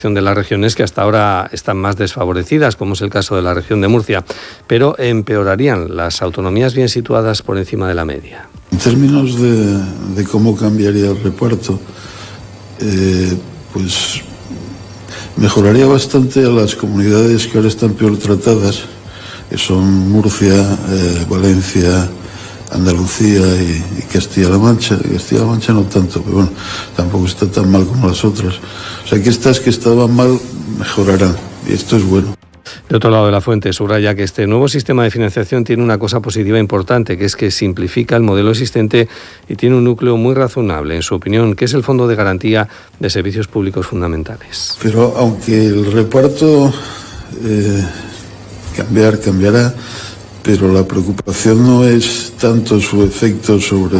de las regiones que hasta ahora están más desfavorecidas, como es el caso de la región de Murcia, pero empeorarían las autonomías bien situadas por encima de la media. En términos de cómo cambiaría el reparto, pues mejoraría bastante a las comunidades que ahora están peor tratadas, que son Murcia, Valencia, Andalucía y Castilla-La Mancha. Castilla-La Mancha no tanto, pero bueno, tampoco está tan mal como las otras. O sea que estas que estaban mal mejorarán, y esto es bueno. De otro lado de la fuente, subraya que este nuevo sistema de financiación tiene una cosa positiva importante, que es que simplifica el modelo existente y tiene un núcleo muy razonable, en su opinión, que es el Fondo de Garantía de Servicios Públicos Fundamentales. Pero aunque el reparto cambiará, pero la preocupación no es tanto su efecto sobre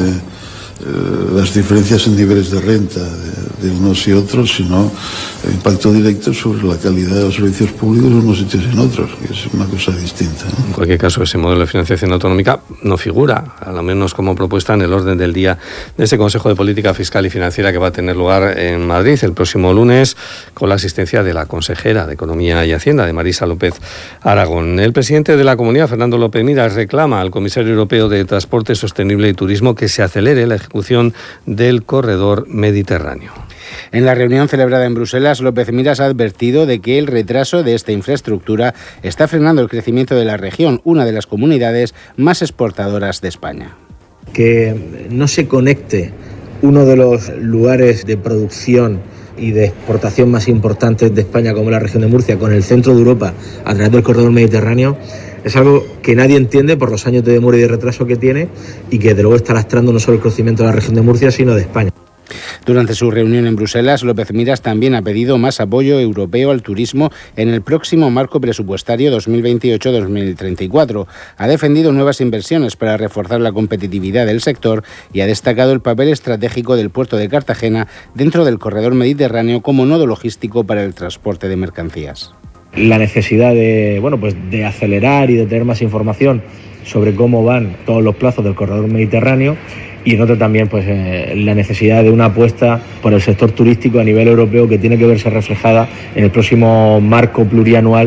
las diferencias en niveles de renta de unos y otros, sino el impacto directo sobre la calidad de los servicios públicos en unos sitios y en otros, que es una cosa distinta, ¿no? En cualquier caso, ese modelo de financiación autonómica no figura, a lo menos como propuesta, en el orden del día de ese Consejo de Política Fiscal y Financiera que va a tener lugar en Madrid el próximo lunes, con la asistencia de la consejera de Economía y Hacienda, de Marisa López Aragón. El presidente de la Comunidad, Fernando López Miras, reclama al comisario europeo de Transporte Sostenible y Turismo que se acelere la ejecución del corredor mediterráneo. En la reunión celebrada en Bruselas, López Miras ha advertido de que el retraso de esta infraestructura está frenando el crecimiento de la región, una de las comunidades más exportadoras de España. Que no se conecte uno de los lugares de producción y de exportación más importantes de España, como la región de Murcia, con el centro de Europa a través del corredor mediterráneo, es algo que nadie entiende por los años de demora y de retraso que tiene y que de luego está lastrando no solo el crecimiento de la región de Murcia, sino de España. Durante su reunión en Bruselas, López Miras también ha pedido más apoyo europeo al turismo en el próximo marco presupuestario 2028-2034. Ha defendido nuevas inversiones para reforzar la competitividad del sector y ha destacado el papel estratégico del puerto de Cartagena dentro del corredor mediterráneo como nodo logístico para el transporte de mercancías. La necesidad de acelerar y de tener más información sobre cómo van todos los plazos del corredor mediterráneo, y nota también la necesidad de una apuesta por el sector turístico a nivel europeo que tiene que verse reflejada en el próximo marco plurianual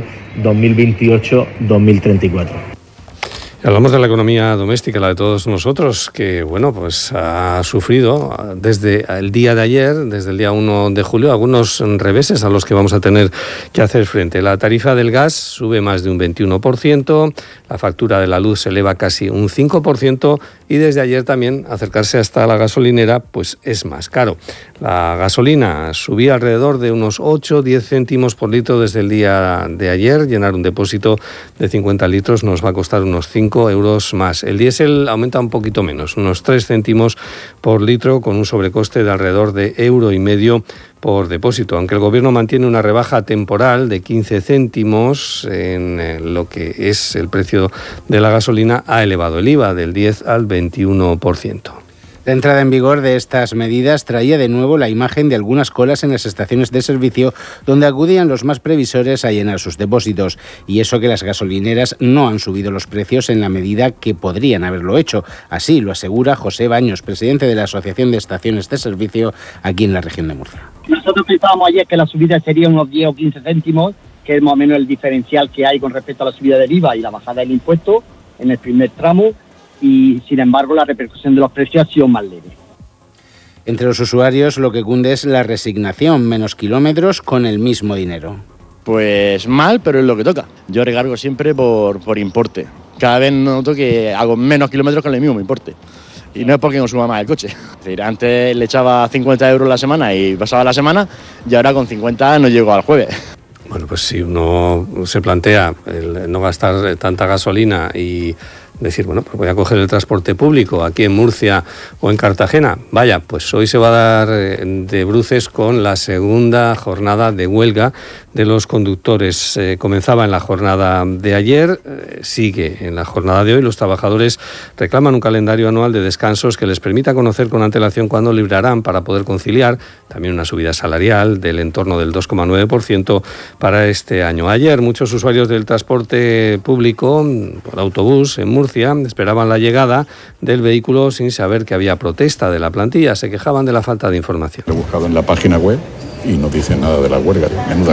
2028-2034. Hablamos de la economía doméstica, la de todos nosotros, que ha sufrido desde el día de ayer, desde el día 1 de julio, algunos reveses a los que vamos a tener que hacer frente. La tarifa del gas sube más de un 21%, la factura de la luz se eleva casi un 5% y desde ayer también acercarse hasta la gasolinera pues es más caro. La gasolina subía alrededor de unos 8-10 céntimos por litro desde el día de ayer. Llenar un depósito de 50 litros nos va a costar unos 5 euros más. El diésel aumenta un poquito menos, unos 3 céntimos por litro, con un sobrecoste de alrededor de €1,50 por depósito, aunque el Gobierno mantiene una rebaja temporal de 15 céntimos en lo que es el precio de la gasolina, ha elevado el IVA del 10 al 21%. La entrada en vigor de estas medidas traía de nuevo la imagen de algunas colas en las estaciones de servicio donde acudían los más previsores a llenar sus depósitos. Y eso que las gasolineras no han subido los precios en la medida que podrían haberlo hecho. Así lo asegura José Baños, presidente de la Asociación de Estaciones de Servicio aquí en la región de Murcia. Nosotros pensábamos ayer que la subida sería unos 10 o 15 céntimos, que es más o menos el diferencial que hay con respecto a la subida del IVA y la bajada del impuesto en el primer tramo. Y, sin embargo, la repercusión de los precios ha sido más leve. Entre los usuarios lo que cunde es la resignación, menos kilómetros con el mismo dinero. Pues mal, pero es lo que toca. Yo recargo siempre por importe. Cada vez noto que hago menos kilómetros con el mismo importe. Y no es porque consuma más el coche. Es decir, antes le echaba 50 euros la semana y pasaba la semana, y ahora con 50 no llego al jueves. Bueno, pues si uno se plantea el no gastar tanta gasolina y decir, pues voy a coger el transporte público aquí en Murcia o en Cartagena. Vaya, pues hoy se va a dar de bruces con la segunda jornada de huelga de los conductores. Comenzaba en la jornada de ayer, sigue en la jornada de hoy. Los trabajadores reclaman un calendario anual de descansos que les permita conocer con antelación cuándo librarán para poder conciliar también una subida salarial del entorno del 2,9% para este año. Ayer muchos usuarios del transporte público, por autobús en Murcia, esperaban la llegada del vehículo sin saber que había protesta de la plantilla. Se quejaban de la falta de información. He buscado en la página web y no dice nada de la huelga. Menuda